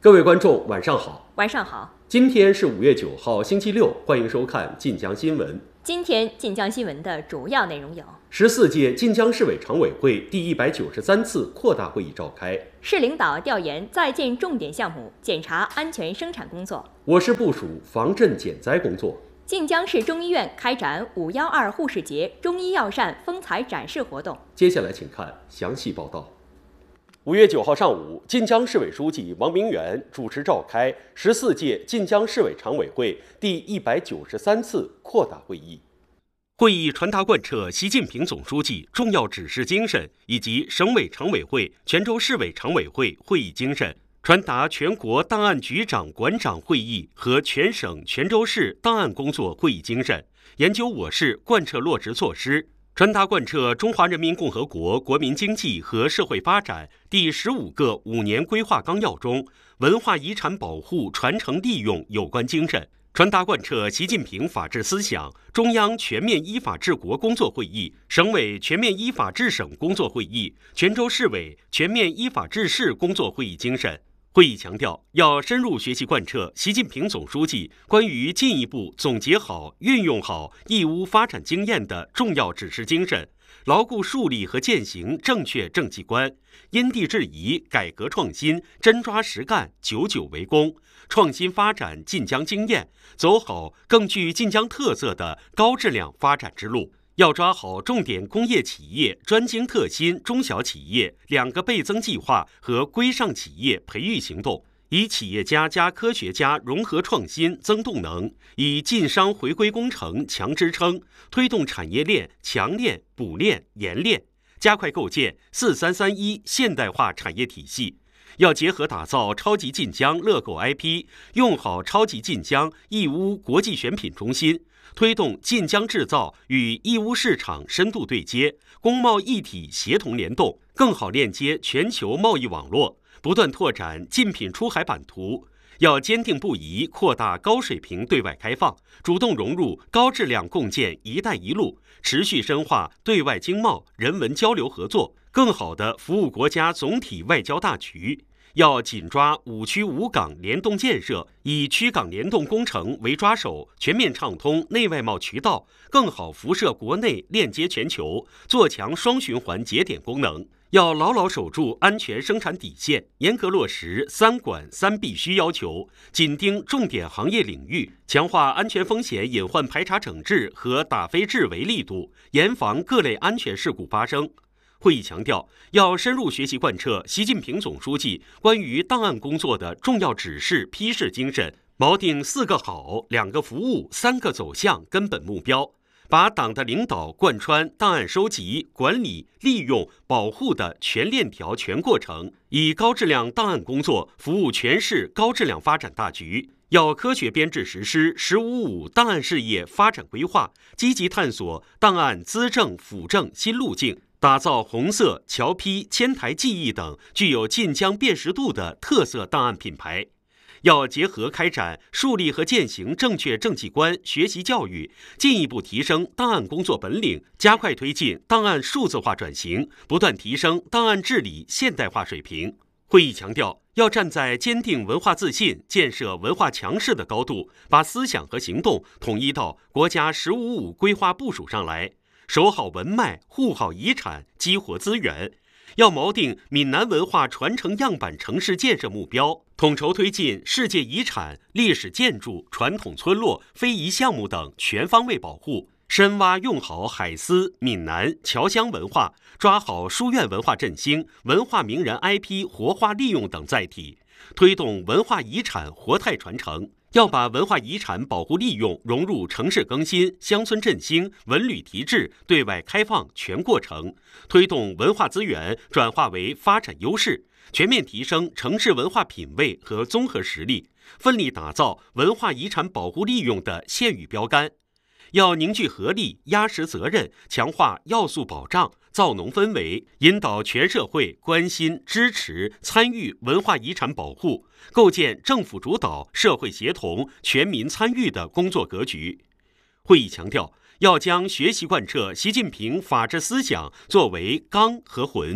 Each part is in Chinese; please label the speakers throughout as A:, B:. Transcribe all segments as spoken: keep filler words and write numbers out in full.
A: 各位观众，晚上好。
B: 晚上好。
A: 今天是五月九号，星期六，欢迎收看晋江新闻。
B: 今天晋江新闻的主要内容有：
A: 十四届晋江市委常委会第一百九十三次扩大会议召开，
B: 市领导调研在建重点项目，检查安全生产工作。
A: 我市部署防震减灾工作。
B: 晋江市中医院开展五幺二护士节中医药膳风采展示活动。
A: 接下来请看详细报道。五月九号上午，晋江市委书记王明元主持召开十四届晋江市委常委会第一百九十三次扩大会议。会议传达贯彻习近平总书记重要指示精神以及省委常委会、泉州市委常委会会议精神，传达全国档案局长馆长会议和全省泉州市档案工作会议精神，研究我市贯彻落实措施，传达贯彻中华人民共和国国民经济和社会发展第十五个五年规划纲要中文化遗产保护传承利用有关精神，传达贯彻习近平法治思想中央全面依法治国工作会议、省委全面依法治省工作会议、泉州市委全面依法治市工作会议精神。会议强调，要深入学习贯彻习近平总书记关于进一步总结好、运用好义乌发展经验的重要指示精神，牢固树立和践行正确政绩观，因地制宜、改革创新、真抓实干、久久为功，创新发展晋江经验，走好更具晋江特色的高质量发展之路。要抓好重点工业企业、专精特新中小企业两个倍增计划和规上企业培育行动，以企业家加科学家融合创新增动能，以晋商回归工程强支撑，推动产业链强链、补链、延链，加快构建四三三一现代化产业体系。要结合打造超级晋江乐购 I P， 用好超级晋江义乌国际选品中心，推动晋江制造与义乌市场深度对接，工贸一体协同联动，更好链接全球贸易网络，不断拓展竞品出海版图。要坚定不移扩大高水平对外开放，主动融入高质量共建“一带一路”，持续深化对外经贸、人文交流合作，更好地服务国家总体外交大局。要紧抓五区五港联动建设，以区港联动工程为抓手，全面畅通内外贸渠道，更好辐射国内，链接全球，做强双循环节点功能。要牢牢守住安全生产底线，严格落实三管三必须要求，紧盯重点行业领域，强化安全风险隐患排查整治和打非治为力度，严防各类安全事故发生。会议强调，要深入学习贯彻习近平总书记关于档案工作的重要指示批示精神，锚定四个好、两个服务、三个走向根本目标，把党的领导贯穿档案收集、管理、利用、保护的全链条、全过程，以高质量档案工作服务全市高质量发展大局。要科学编制实施“十五五”档案事业发展规划，积极探索档案资政辅政新路径，打造红色、侨批、千台记忆等具有晋江辨识度的特色档案品牌。要结合开展树立和践行正确政绩观学习教育，进一步提升档案工作本领，加快推进档案数字化转型，不断提升档案治理现代化水平。会议强调，要站在坚定文化自信、建设文化强势的高度，把思想和行动统一到国家“十五五”规划部署上来，守好文脉，护好遗产，激活资源。要锚定闽南文化传承样板城市建设目标，统筹推进世界遗产、历史建筑、传统村落、非遗项目等全方位保护，深挖用好海丝、闽南、侨乡文化，抓好书院文化振兴、文化名人 I P 活化利用等载体，推动文化遗产活态传承。要把文化遗产保护利用融入城市更新、乡村振兴、文旅提质、对外开放全过程，推动文化资源转化为发展优势，全面提升城市文化品位和综合实力，奋力打造文化遗产保护利用的县域标杆。要凝聚合力，压实责任，强化要素保障，造农氛围，引导全社会关心、支持、参与文化遗产保护，构建政府主导、社会协同、全民参与的工作格局。会议强调，要将学习贯彻习近平法治思想作为纲和魂，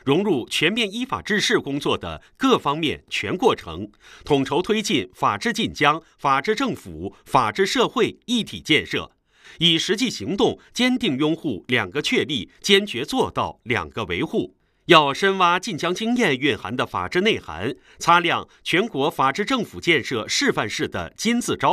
A: 融入全面依法治市工作的各方面全过程，统筹推进法治晋江、法治政府、法治社会一体建设，以实际行动坚定拥护两个确立，坚决做到两个维护。要深挖晋江经验蕴含的法治内涵，擦亮全国法治政府建设示范式的金字招